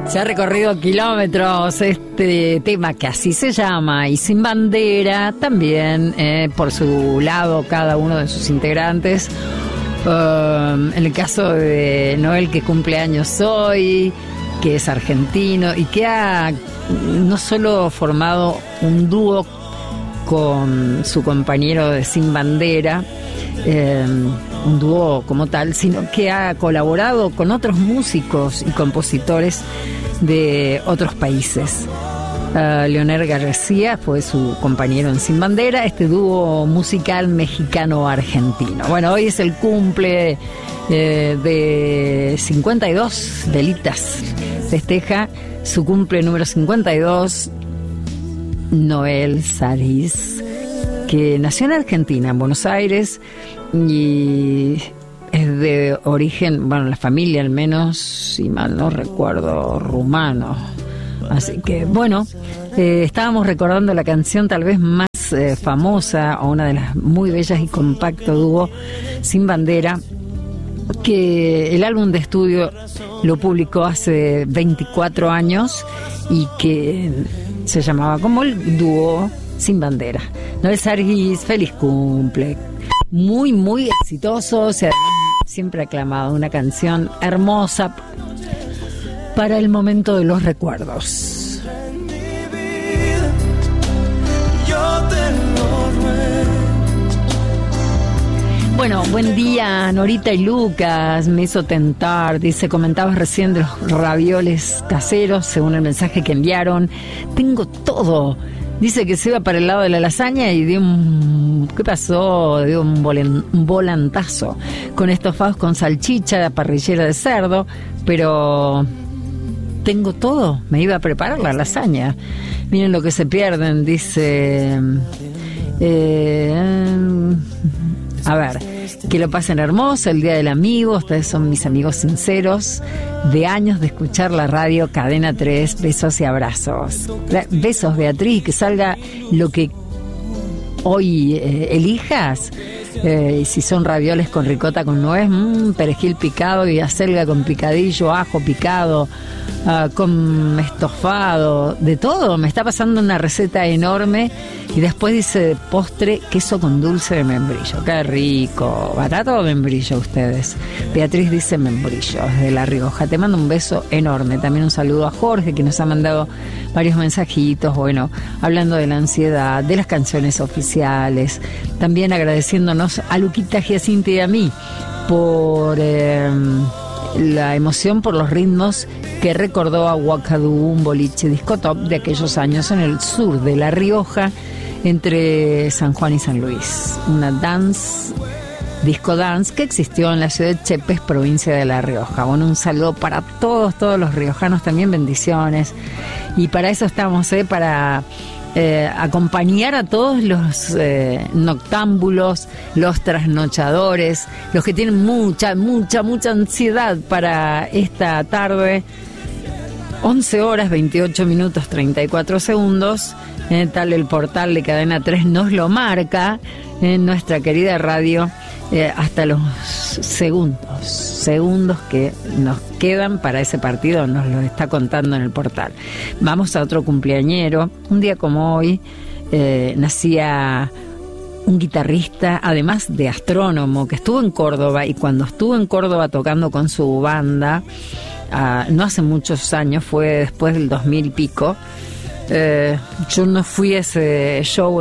Se ha recorrido kilómetros este tema que así se llama, y Sin Bandera también, por su lado, cada uno de sus integrantes. En el caso de Noel, que cumple años hoy, que es argentino y que ha no solo formado un dúo con su compañero de Sin Bandera, un dúo como tal, sino que ha colaborado con otros músicos y compositores de otros países. Leonel García fue su compañero en Sin Bandera, este dúo musical mexicano-argentino. Bueno, hoy es el cumple de 52 de Litas. Festeja su cumple número 52 Noel Saris, que nació en Argentina, en Buenos Aires, y es de origen, bueno, la familia al menos, si mal no recuerdo, rumano. Así que, bueno, estábamos recordando la canción tal vez más famosa, o una de las muy bellas y compacto dúo, Sin Bandera, que el álbum de estudio lo publicó hace 24 años y que se llamaba como el dúo Sin Bandera. Noel Saris, feliz cumple. Muy, muy exitoso, siempre aclamado, una canción hermosa para el momento de los recuerdos. Bueno, buen día, Norita y Lucas. Me hizo tentar, dice, comentabas recién de los ravioles caseros, según el mensaje que enviaron. Tengo todo. Dice que se iba para el lado de la lasaña y dio un... ¿Qué pasó? Dio un volantazo con estofados con salchicha, parrillera de cerdo, pero tengo todo. Me iba a preparar la lasaña. Miren lo que se pierden, dice... a ver, que lo pasen hermoso el Día del Amigo. Ustedes son mis amigos sinceros de años de escuchar la radio Cadena 3. Besos y abrazos. Besos, Beatriz, que salga lo que hoy elijas. Si son ravioles con ricota con nuez, perejil picado y acelga con picadillo, ajo picado, con estofado, de todo. Me está pasando una receta enorme. Y después dice de postre, queso con dulce de membrillo. ¡Qué rico! ¿Batata o membrillo ustedes? Beatriz dice membrillo, desde La Rioja. Te mando un beso enorme. También un saludo a Jorge, que nos ha mandado varios mensajitos, bueno, hablando de la ansiedad, de las canciones oficiales. También agradeciéndonos a Luquita, Giacinta y a mí por la emoción por los ritmos que recordó a Huacadú, un boliche disco top de aquellos años en el sur de La Rioja, entre San Juan y San Luis. Una disco dance que existió en la ciudad de Chepes, provincia de La Rioja. Bueno, un saludo para todos los riojanos, también bendiciones. Y para eso estamos, para acompañar a todos los noctámbulos, los trasnochadores, los que tienen mucha ansiedad para esta tarde. 11 horas, 28 minutos, 34 segundos. Tal el portal de Cadena 3 nos lo marca en nuestra querida radio, hasta los segundos que nos quedan para ese partido nos lo está contando en el portal. Vamos a otro cumpleañero. Un día como hoy nacía un guitarrista, además de astrónomo, que estuvo en Córdoba, y cuando estuvo en Córdoba tocando con su banda, no hace muchos años, fue después del 2000 y pico. Yo no fui a ese show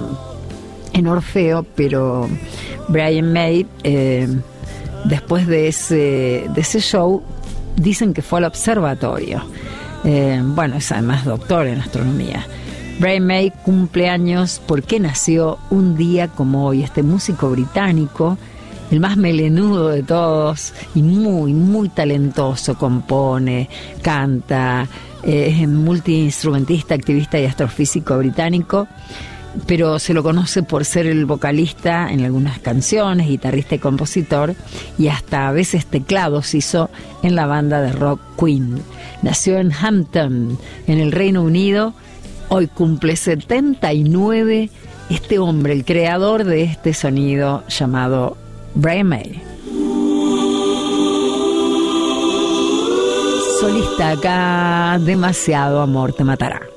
en Orfeo, pero Brian May, después de ese show, dicen que fue al observatorio. Bueno, es además doctor en astronomía. Brian May cumple años porque nació un día como hoy. Este músico británico, el más melenudo de todos y muy talentoso, compone, canta, es multiinstrumentista, activista y astrofísico británico, pero se lo conoce por ser el vocalista en algunas canciones, guitarrista y compositor, y hasta a veces teclados hizo en la banda de rock Queen. Nació en Hampton, en el Reino Unido. Hoy cumple 79 este hombre, el creador de este sonido llamado Brian May. solista acá, Demasiado amor te matará.